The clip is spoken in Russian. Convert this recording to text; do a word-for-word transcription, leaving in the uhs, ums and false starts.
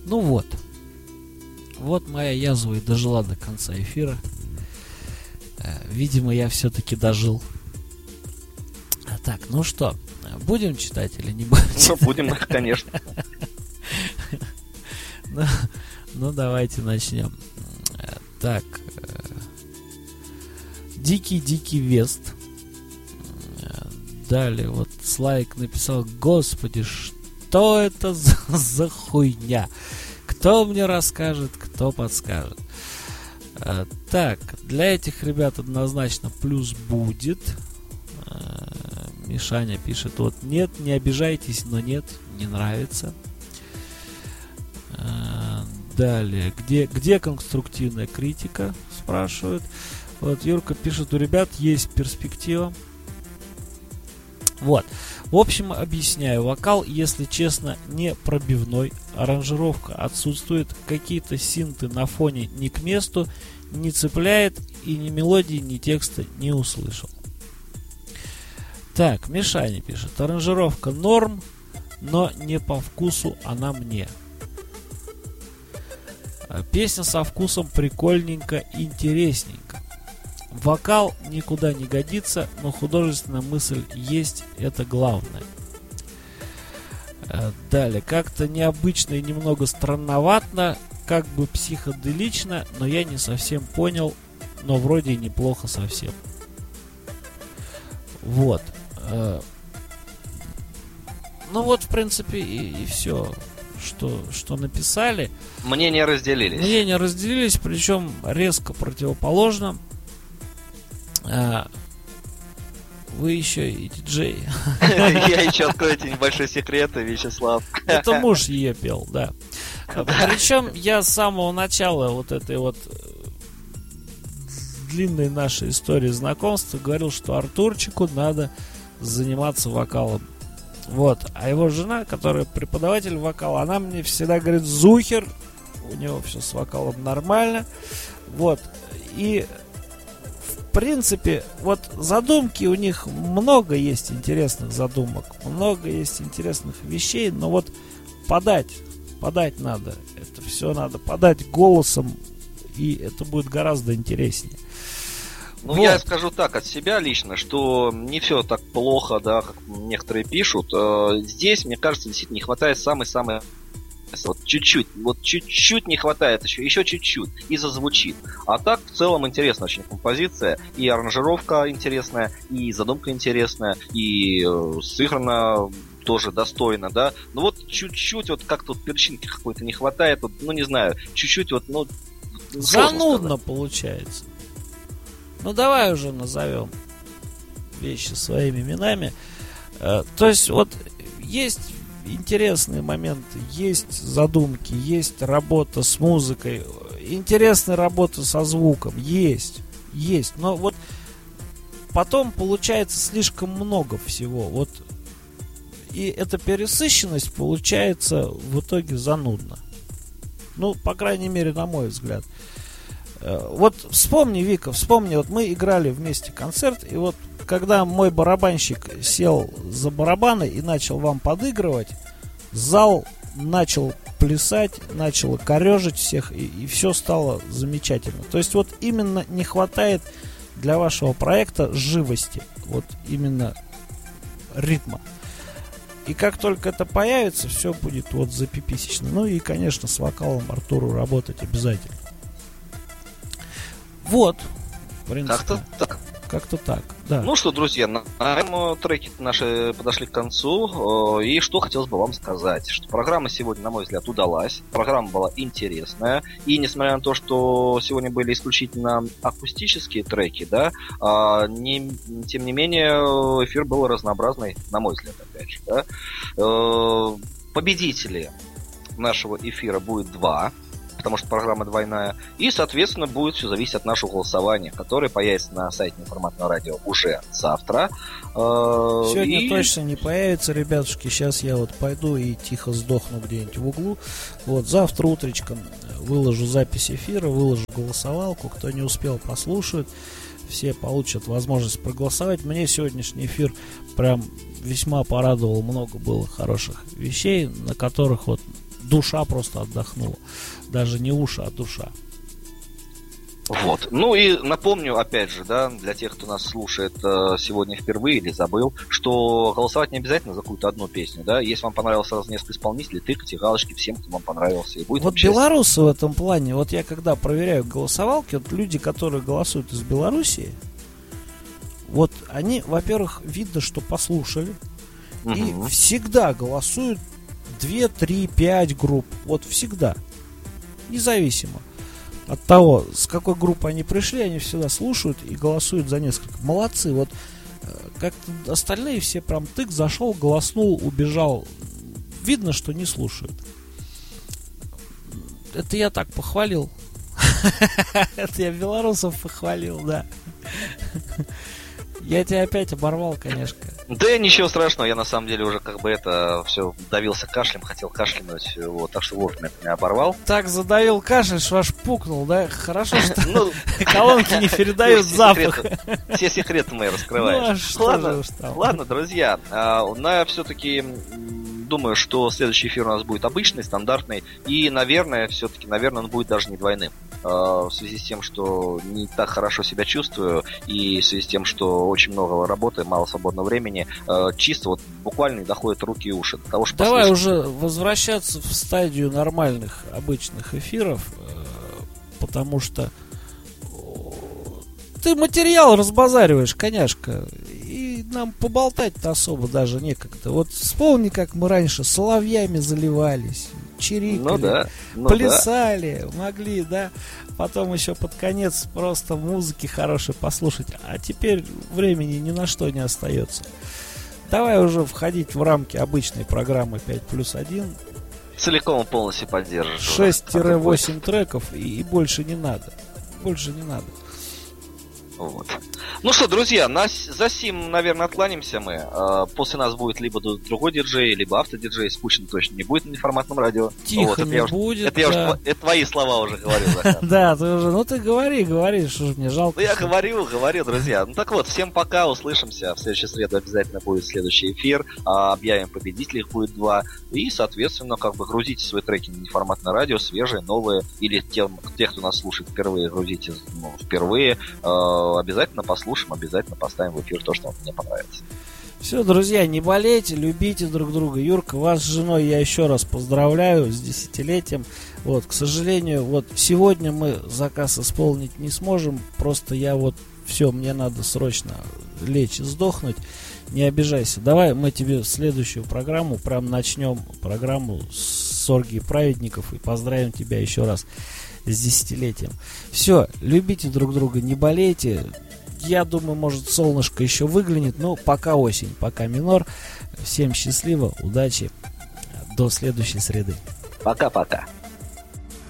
Ну вот. Вот моя язва и дожила до конца эфира. Видимо, я все-таки дожил. Так, ну что, будем читать или не будем читать? Ну, будем, конечно. Ну, ну, давайте начнем. Так. Дикий-дикий Вест. Далее, вот Слайк написал: Господи, что это за, за хуйня? Кто мне расскажет, кто подскажет? А, так, для этих ребят однозначно плюс будет. А, Мишаня пишет: вот нет, не обижайтесь, но нет, не нравится. А, далее, где, где конструктивная критика? Спрашивают. Вот Юрка пишет: у ребят есть перспектива. Вот. В общем, объясняю. Вокал, если честно, не пробивной. Аранжировка отсутствует. Какие-то синты на фоне не к месту. Не цепляет. И ни мелодии, ни текста не услышал. Так, Мишаня пишет: аранжировка норм, но не по вкусу она мне. Песня со вкусом прикольненько, интересненько. Вокал никуда не годится, но художественная мысль есть, это главное. Далее, как-то необычно и немного странновато, как бы психоделично, но я не совсем понял, но вроде и неплохо совсем. Вот. Ну вот, в принципе, и, и все, что, что написали. Мнения разделились. Мнения разделились, причем резко противоположно. А, вы еще и диджей. Я еще открою тебе небольшой секрет, Вячеслав. Это муж ее пел, да. Причем я с самого начала вот этой вот длинной нашей истории знакомства говорил, что Артурчику надо заниматься вокалом. Вот. А его жена, которая преподаватель вокала, она мне всегда говорит: Зухер, у него все с вокалом нормально. Вот. И в принципе, вот задумки у них много есть, интересных задумок, много есть интересных вещей, но вот подать, подать надо, это все надо подать голосом, и это будет гораздо интереснее. Ну, вот. Я скажу так от себя лично, что не все так плохо, да, как некоторые пишут. Здесь, мне кажется, действительно не хватает самой-самой... Вот чуть-чуть, вот чуть-чуть не хватает еще, еще чуть-чуть, и зазвучит. А так, в целом, интересная очень композиция, и аранжировка интересная, и задумка интересная, и э, сыграна тоже достойно, да. Но вот чуть-чуть, вот как-то вот перчинки какой-то не хватает, вот, ну не знаю, чуть-чуть вот, ну... Занудно получается. Ну давай уже назовем вещи своими именами. Э, то есть вот есть... интересные моменты, есть задумки, есть работа с музыкой, интересная работа со звуком, есть, есть, но вот потом получается слишком много всего, вот, и эта пересыщенность получается в итоге занудно, ну, по крайней мере, на мой взгляд. Вот вспомни, Вика, вспомни, вот мы играли вместе концерт, и вот когда мой барабанщик сел за барабаны и начал вам подыгрывать, зал начал плясать, начал корежить всех, и, и все стало замечательно. То есть вот именно не хватает для вашего проекта живости, вот именно ритма. И как только это появится, все будет вот запиписечно. Ну и, конечно, с вокалом Артуру работать обязательно. Вот, в принципе. Как-то так. Как-то так, да. Ну что, друзья, на этом треки наши подошли к концу. И что хотелось бы вам сказать, что программа сегодня, на мой взгляд, удалась. Программа была интересная. И несмотря на то, что сегодня были исключительно акустические треки, да, а, не, тем не менее, эфир был разнообразный, на мой взгляд, опять же, да. Э, победители нашего эфира будет два, потому что программа двойная. И, соответственно, будет все зависеть от нашего голосования, которое появится на сайте Информатного радио уже завтра. Сегодня и... точно не появится, ребятушки. Сейчас я вот пойду и тихо сдохну где-нибудь в углу. Вот, завтра утречком выложу запись эфира, выложу голосовалку. Кто не успел, послушает. Все получат возможность проголосовать. Мне сегодняшний эфир прям весьма порадовал. Много было хороших вещей, на которых вот душа просто отдохнула. Даже не уши, а душа. Вот. Ну и напомню, опять же, да, для тех, кто нас слушает э, сегодня впервые или забыл, что голосовать не обязательно за какую-то одну песню, да. Если вам понравился сразу несколько исполнителей, тыкайте галочки всем, кто вам понравился. И будет вот вообще... белорусы в этом плане, вот я когда проверяю голосовалки, вот люди, которые голосуют из Белоруссии, вот они, во-первых, видно, что послушали, угу. и всегда голосуют две, три, пять групп, вот всегда, независимо от того, с какой группы они пришли, они всегда слушают и голосуют за несколько. Молодцы, вот как-то остальные все прям тык, зашел, голоснул, убежал. Видно, что не слушают. Это я так похвалил. Это я белорусов похвалил, да. Я тебя опять оборвал, конечно. Да ничего страшного, я на самом деле уже как бы это все давился кашлем, хотел кашлянуть, вот, так что вовремя меня оборвал. Так задавил кашель, что аж пукнул, да? Хорошо, что колонки не передают запах. Все секреты мои раскрываешь. Ладно, друзья, я все-таки думаю, что следующий эфир у нас будет обычный, стандартный, и, наверное, все-таки, наверное, он будет даже не двойным. В связи с тем, что не так хорошо себя чувствую, и в связи с тем, что очень много работы, мало свободного времени, чисто вот буквально не доходят руки и уши до того, чтобы Давай послушать. уже возвращаться в стадию нормальных, обычных эфиров, потому что ты материал разбазариваешь, коняшка, и нам поболтать-то особо даже некогда. Вот вспомни, как мы раньше соловьями заливались, чирикали, ну да, ну плясали, да. могли, да, потом еще под конец просто музыки хорошей послушать, а теперь времени ни на что не остается. Давай уже входить в рамки обычной программы пять плюс один. Целиком и полностью поддерживаю. шесть-восемь треков и, и больше не надо. Больше не надо. Вот. Ну что, друзья, нас, за сим, наверное, откланяемся мы. Э, после нас будет либо другой диджей, либо автодиджей. Скучно точно не будет на неформатном радио. Тихо вот, не будет. Это, я уже, это твои слова уже говорю, Захар. Да, ты уже, ну ты говори, говори, что же мне жалко. Ну я говорю, говорю, друзья. Ну так вот, всем пока, услышимся. В следующую среду обязательно будет следующий эфир. Объявим победителей, их будет два. И, соответственно, как бы грузите свои треки на неформатное радио, свежие, новые. Или тем, тех, кто нас слушает впервые, грузите ну, впервые. Обязательно послушаем, обязательно поставим в эфир то, что мне понравится. Все, друзья, не болейте, любите друг друга. Юрка, вас с женой я еще раз поздравляю с десятилетием. Вот, к сожалению, вот сегодня мы заказ исполнить не сможем. Просто я вот, все, мне надо срочно лечь и сдохнуть. Не обижайся. Давай мы тебе следующую программу прям начнем. Программу с оргии праведников и поздравим тебя еще раз с десятилетием. Все, любите друг друга, не болейте. Я думаю, может, солнышко еще выглянет, но пока осень, пока минор. Всем счастливо, удачи, до следующей среды. Пока-пока.